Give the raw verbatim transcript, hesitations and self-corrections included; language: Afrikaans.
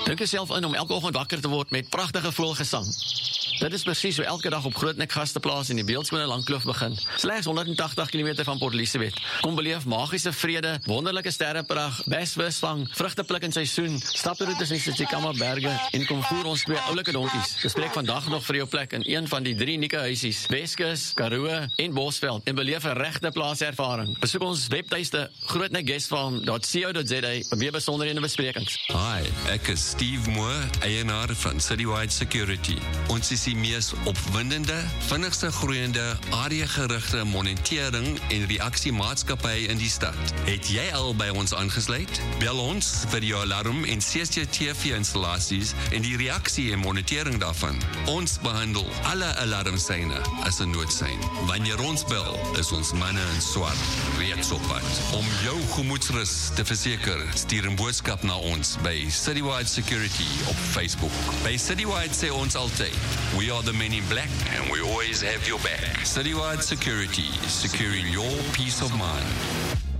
Druk jouself in om elke oggend wakker te word met pragtige voëlgesang. Dit is presies hoe elke dag op Grootnek Gasteplaas in die beeldskone Langkloof begin. Slegs honderd en tagtig kilometer van Port Elizabeth. Kom beleef magiese vrede, wonderlike sterrepragt, besvisvang, vrugtepluk in seisoen, staproetes in die Tsitsikamma berge en kom voer ons twee oulike donkies. Bespreek vandag nog vir jou plek in een van die drie unieke huisies, Weskus, Karoo en Bosveld en beleef 'n regte plaaservaring. Besoek ons webtuiste grootnek guest farm dot co dot za vir meer besonderhede en besprekings. Hi, ek is Steve Moore, eienaar van Citywide Security. Ons is die mees opwindende, vinnigste groeiende, areagerigte monitering en reaksiemaatskappy in die stad. Het jy al by ons aangesluit? Bel ons vir jou alarm en C C T V-installasies en die reaksie en monitering daarvan. Ons behandel alle alarmsyne as 'n noodsein. Wanneer ons bel, is ons manne in swart reeds op pad. Om jou gemoedsrus te verseker, stuur 'n boodskap na ons by Citywide Security op Facebook. By Citywide sê ons altyd, we are the men in black and we always have your back. Citywide Security, securing your peace of mind.